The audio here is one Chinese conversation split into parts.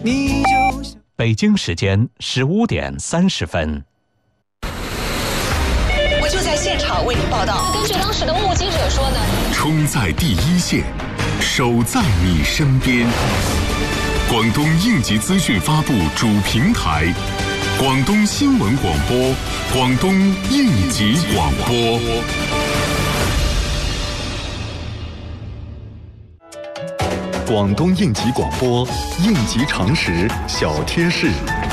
你就像北京时间15点30分。 我就在现场为您报道。 根据当时的目击者说呢， 冲在第一线，守在你身边。广东应急资讯发布主平台，广东新闻广播，广东应急广播。 广东应急广播，应急常识小贴士。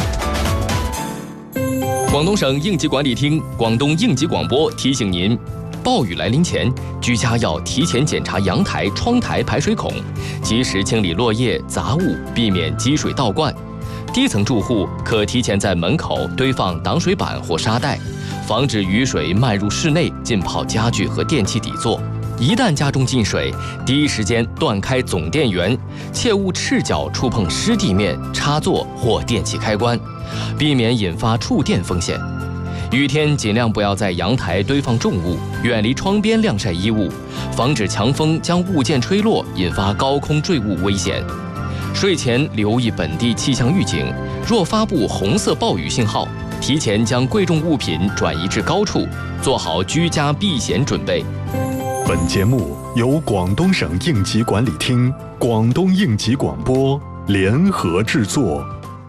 广东省应急管理厅、广东应急广播提醒您：暴雨来临前，居家要提前检查阳台、窗台排水孔，及时清理落叶、杂物，避免积水倒灌。低层住户可提前在门口堆放挡水板或沙袋，防止雨水漫入室内浸泡家具和电器底座。一旦家中进水，第一时间断开总电源，切勿赤脚触碰湿地面、插座或电器开关，避免引发触电风险。雨天尽量不要在阳台堆放重物，远离窗边晾晒衣物，防止强风将物件吹落，引发高空坠物危险。睡前留意本地气象预警，若发布红色暴雨信号，提前将贵重物品转移至高处，做好居家避险准备。 本节目由广东省应急管理厅、广东应急广播联合制作。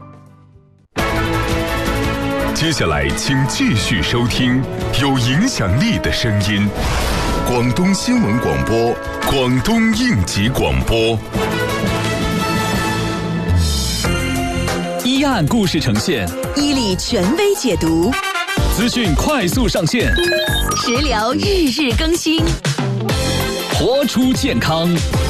接下来，请继续收听有影响力的声音——广东新闻广播、广东应急广播。 一案故事呈现， 伊利权威解读， 资讯快速上线， 食疗日日更新， 活出健康。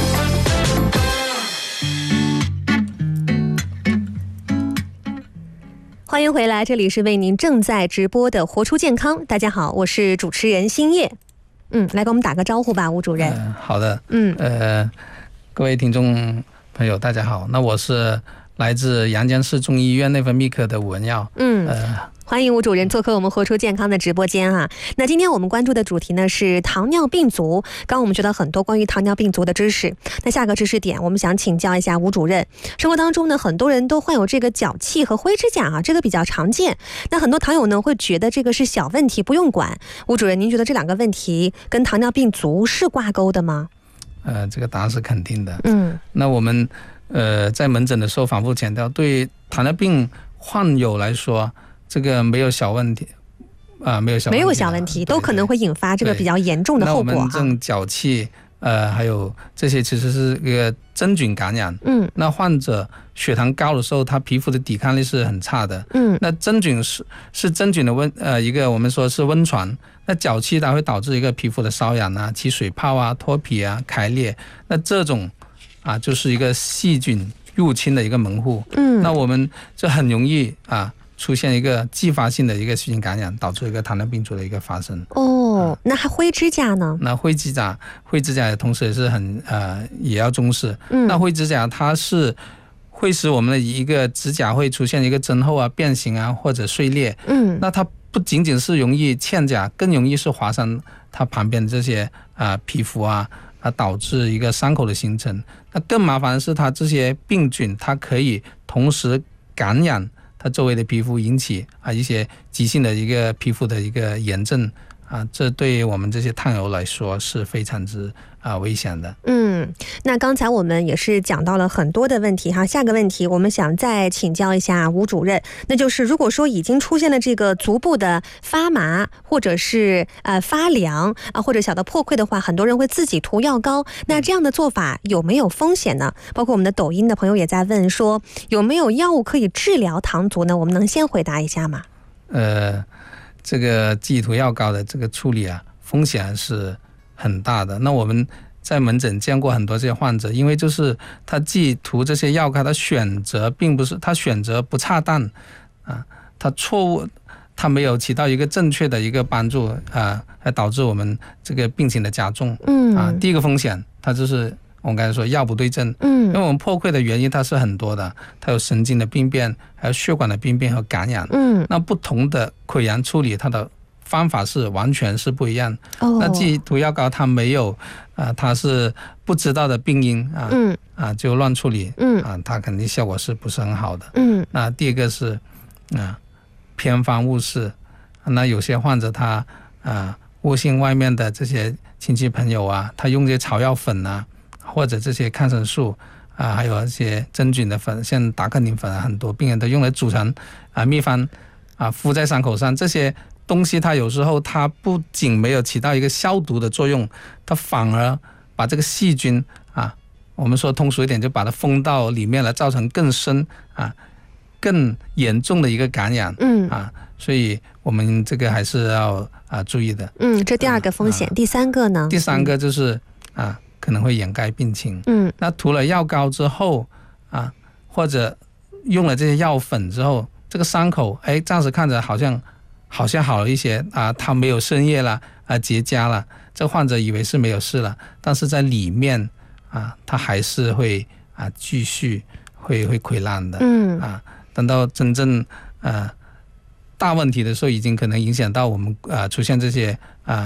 欢迎回来，这里是为您正在直播的活出健康。大家好，我是主持人星叶。来给我们打个招呼吧，吴主任。 好的。各位听众朋友，大家好。那我是来自阳江市中医院内分泌科的吴文耀。 欢迎吴主任做客我们活出健康的直播间啊。那今天我们关注的主题呢是糖尿病足。刚刚我们学到很多关于糖尿病足的知识。那下个知识点，我们想请教一下吴主任。生活当中呢，很多人都患有这个脚气和灰指甲啊，这个比较常见。那很多糖友呢会觉得这个是小问题，不用管。吴主任，您觉得这两个问题跟糖尿病足是挂钩的吗？ 这个答案是肯定的。那我们在门诊的时候反复强调，对糖尿病患有来说，这个没有小问题没有小问题， 都可能会引发这个比较严重的后果。 那我们这种脚气还有这些其实是一个真菌感染。那患者血糖高的时候，他皮肤的抵抗力是很差的。那真菌是真菌的一个我们说是温床。那脚气它会导致一个皮肤的瘙痒啊、起水泡啊、脱皮啊、开裂。那这种就是一个细菌入侵的一个门户。那我们就很容易出现一个继发性的一个细菌感染，导致一个糖尿病足的一个发生。 那还灰指甲呢？ 那灰指甲同时也是也要重视。那灰指甲它是会使我们的一个指甲会出现一个增厚啊、变形啊或者碎裂。那它不仅仅是容易嵌甲，更容易是划伤它旁边的这些皮肤导致一个伤口的形成。那更麻烦的是，它这些病菌它可以同时感染它周围的皮肤，引起一些急性的一个皮肤的一个炎症这对于我们这些糖友来说是非常之危险的。 那刚才我们也是讲到了很多的问题哈，下个问题我们想再请教一下吴主任，那就是如果说已经出现了这个足部的发麻或者是发凉或者小的破溃的话，很多人会自己涂药膏，那这样的做法有没有风险呢？包括我们的抖音的朋友也在问说，有没有药物可以治疗糖足呢？我们能先回答一下吗？ 这个自己涂药膏的这个处理风险是很大的。那我们在门诊见过很多这些患者，因为就是他既涂这些药膏，他选择不恰当他错误，他没有起到一个正确的一个帮助还导致我们这个病情的加重。第一个风险，它就是我们刚才说药不对症。因为我们破溃的原因它是很多的，它有神经的病变，还有血管的病变和感染。那不同的溃疡处理，它的方法是完全是不一样。那既涂药膏它没有他是不知道的病因就乱处理他肯定效果是不是很好的。那第二个是偏方误事，那有些患者他误信外面的这些亲戚朋友他用这些草药粉或者这些抗生素还有一些真菌的粉，像达克宁粉很多病人都用来煮成秘方敷在伤口上，这些东西它有时候它不仅没有起到一个消毒的作用，它反而把这个细菌我们说通俗一点就把它封到里面了，造成更深更严重的一个感染。所以我们这个还是要注意的。 这第二个风险。第三个呢？ 第三个就是可能会掩盖病情。那涂了药膏之后或者用了这些药粉之后，这个伤口暂时看着好像好了一些它没有渗液了结痂了，这患者以为是没有事了，但是在里面它还是会继续会溃烂的。等到真正大问题的时候，已经可能影响到我们出现这些